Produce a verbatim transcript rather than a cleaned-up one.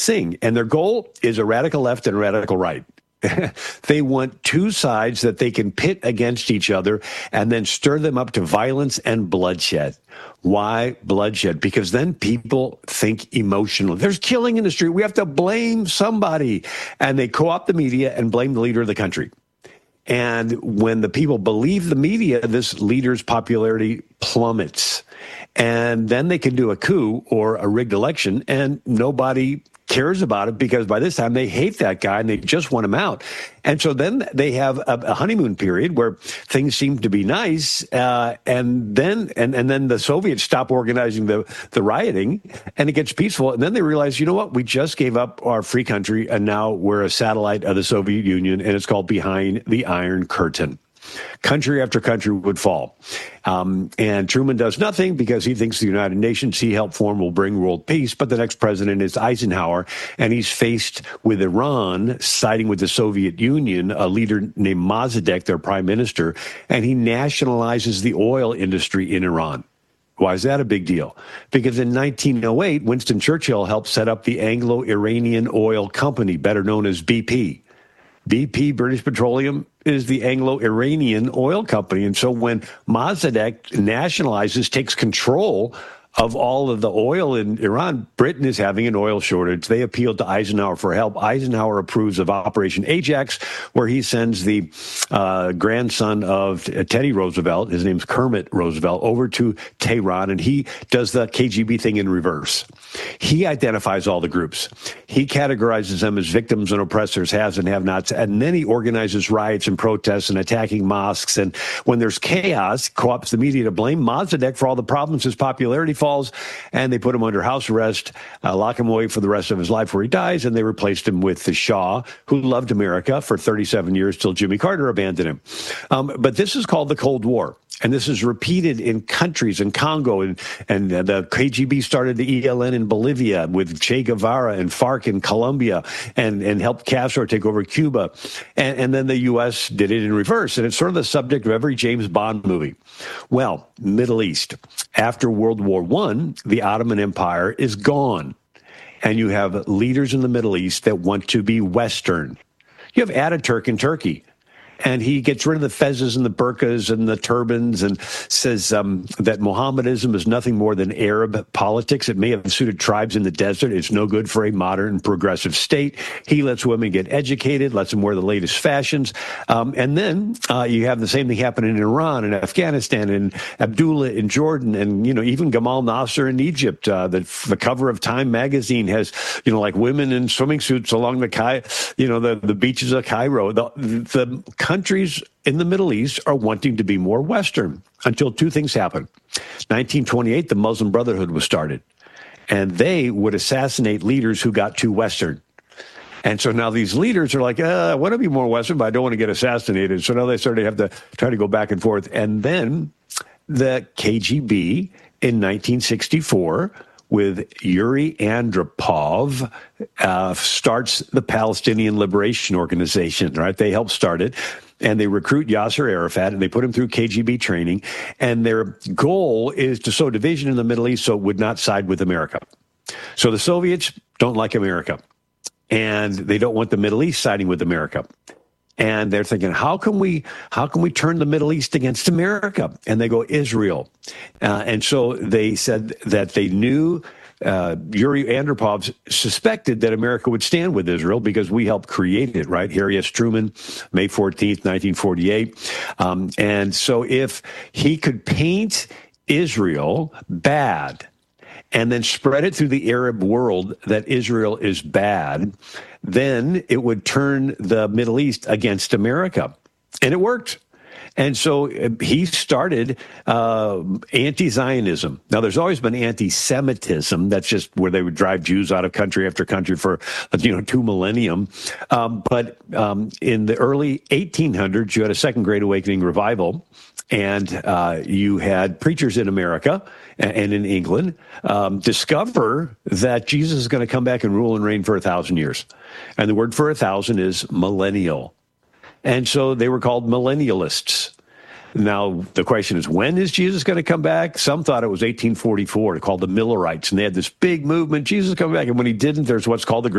thing. And their goal is a radical left and a radical right. They want two sides that they can pit against each other and then stir them up to violence and bloodshed. Why bloodshed? Because then people think emotionally. There's killing in the street. We have to blame somebody. And they co-opt the media and blame the leader of the country. And when the people believe the media, this leader's popularity plummets. And then they can do a coup or a rigged election, and nobody cares about it because by this time they hate that guy and they just want him out. And so then they have a, a honeymoon period where things seem to be nice. Uh, and then and, and then the Soviets stop organizing the, the rioting and it gets peaceful. And then they realize, you know what, we just gave up our free country and now we're a satellite of the Soviet Union, and it's called Behind the Iron Curtain. Country after country would fall. Um, and Truman does nothing because he thinks the United Nations he helped form will bring world peace. But the next president is Eisenhower, and he's faced with Iran siding with the Soviet Union, a leader named Mossadegh, their prime minister, and he nationalizes the oil industry in Iran. Why is that a big deal? Because in nineteen oh eight, Winston Churchill helped set up the Anglo-Iranian Oil Company, better known as B P. B P, British Petroleum, is the Anglo-Iranian oil company. And so when Mossadegh nationalizes, takes control of all of the oil in Iran, Britain is having an oil shortage. They appealed to Eisenhower for help. Eisenhower approves of Operation Ajax, where he sends the uh, grandson of Teddy Roosevelt, his name's Kermit Roosevelt, over to Tehran, and he does the K G B thing in reverse. He identifies all the groups. He categorizes them as victims and oppressors, haves and have-nots, and then he organizes riots and protests and attacking mosques. And when there's chaos, co-opts the media to blame Mossadegh for all the problems. His popularity falls, and they put him under house arrest, uh, lock him away for the rest of his life where he dies, and they replaced him with the Shah, who loved America for thirty-seven years till Jimmy Carter abandoned him. Um, but this is called the Cold War. And this is repeated in countries in Congo, and, and uh, the K G B started the E L N in Bolivia with Che Guevara and FARC in Colombia, and, and helped Castro take over Cuba. And, and then the U S did it in reverse. And it's sort of the subject of every James Bond movie. Well, Middle East. After World War One, the Ottoman Empire is gone. And you have leaders in the Middle East that want to be Western. You have Ataturk in Turkey. And he gets rid of the fezzes and the burqas and the turbans and says um, that Mohammedanism is nothing more than Arab politics. It may have suited tribes in the desert. It's no good for a modern progressive state. He lets women get educated, lets them wear the latest fashions. Um, and then uh, you have the same thing happen in Iran and Afghanistan and Abdullah in Jordan and, you know, even Gamal Nasser in Egypt. Uh, the, the cover of Time magazine has, you know, like women in swimming suits along the, Kai, you know, the, the beaches of Cairo. The, the countries in the Middle East are wanting to be more Western until two things happen. nineteen twenty-eight, the Muslim Brotherhood was started, and they would assassinate leaders who got too Western. And so now these leaders are like, uh, I want to be more Western, but I don't want to get assassinated. So now they sort of have to try to go back and forth. And then the K G B in nineteen sixty-four with Yuri Andropov, uh, starts the Palestinian Liberation Organization, right? They helped start it, and they recruit Yasser Arafat, and they put him through K G B training, and their goal is to sow division in the Middle East so it would not side with America. So the Soviets don't like America, and they don't want the Middle East siding with America. And they're thinking, how can we how can we turn the Middle East against America? And they go, Israel. Uh, and so they said that they knew, uh, Yuri Andropov suspected that America would stand with Israel because we helped create it, right? Harry S. Truman, May fourteenth, nineteen forty-eight. Um, and so if he could paint Israel bad and then spread it through the Arab world that Israel is bad, then it would turn the Middle East against America. And it worked. And so he started uh, anti-Zionism. Now, there's always been anti-Semitism. That's just where they would drive Jews out of country after country for, you know, two millennium. Um, but um, in the early eighteen hundreds, you had a Second Great Awakening revival, and uh, you had preachers in America and in England um, discover that Jesus is going to come back and rule and reign for a thousand years. And the word for a thousand is millennial. And so they were called millennialists. Now, the question is, when is Jesus going to come back? Some thought it was eighteen forty-four, called the Millerites, and they had this big movement, Jesus is coming back. And when he didn't, there's what's called the Great